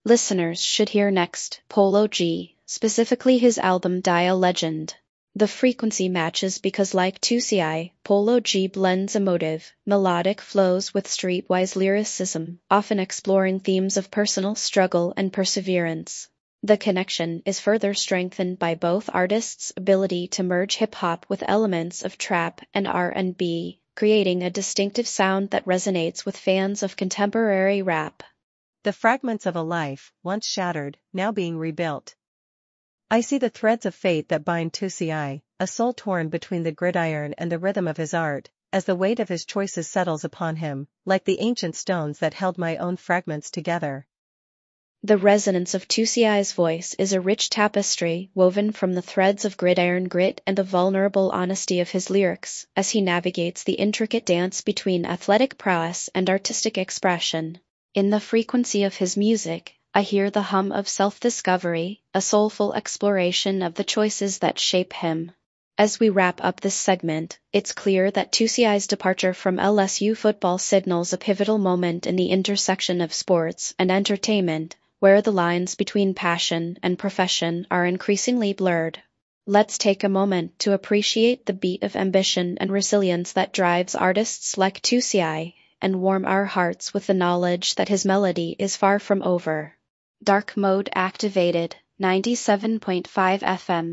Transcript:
listeners should hear next, Polo G, specifically his album Dia Legend. The frequency matches because like 2CI, Polo G blends emotive, melodic flows with streetwise lyricism, often exploring themes of personal struggle and perseverance. The connection is further strengthened by both artists' ability to merge hip-hop with elements of trap and R&B, creating a distinctive sound that resonates with fans of contemporary rap. The fragments of a life, once shattered, now being rebuilt. I see the threads of fate that bind 2CI, a soul torn between the gridiron and the rhythm of his art, as the weight of his choices settles upon him, like the ancient stones that held my own fragments together. The resonance of 2CI's voice is a rich tapestry woven from the threads of gridiron grit and the vulnerable honesty of his lyrics, as he navigates the intricate dance between athletic prowess and artistic expression. In the frequency of his music, I hear the hum of self-discovery, a soulful exploration of the choices that shape him. As we wrap up this segment, it's clear that 2CI's departure from LSU football signals a pivotal moment in the intersection of sports and entertainment, where the lines between passion and profession are increasingly blurred. Let's take a moment to appreciate the beat of ambition and resilience that drives artists like 2CI, and warm our hearts with the knowledge that his melody is far from over. Dark mode activated, 97.5 FM.